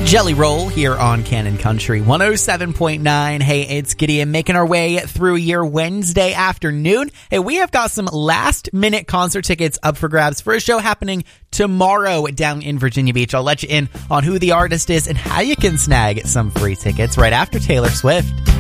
Jelly Roll here on Cannon Country 107.9. Hey, it's Gideon making our way through your Wednesday afternoon. Hey, we have got some last minute concert tickets up for grabs for a show happening tomorrow down in Virginia Beach. I'll let you in on who the artist is and how you can snag some free tickets right after Taylor Swift.